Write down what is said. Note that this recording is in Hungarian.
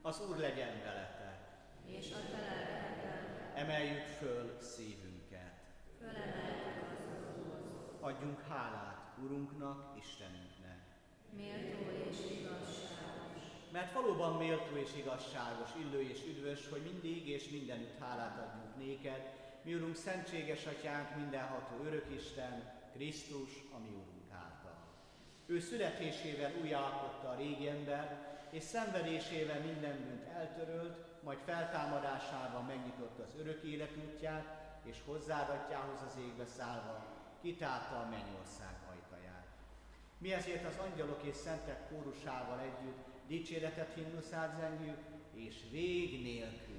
Az Úr legyen veletek. És a te lelkeddel. Emeljük föl szívünket. Fölemeljük az Úrhoz. Adjunk hálát Urunknak, Istenünknek. Méltó és igazságos. Mert valóban méltó és igazságos, illő és üdvös, hogy mindig és mindenütt hálát adjunk néked, mi Urunk, szentséges Atyánk, mindenható Örökisten, Krisztus, a mi Urunk által. Ő születésével újjáalkotta a régi ember, és szenvedésével minden bűnt eltörölt, majd feltámadásával megnyitotta az örök élet útját, és hozzáadatjához az égbe szállva kitárta a mennyország ajtaját. Mi ezért az angyalok és szentek kórusával együtt dicséretet himnuszát zengjük, és vég nélkül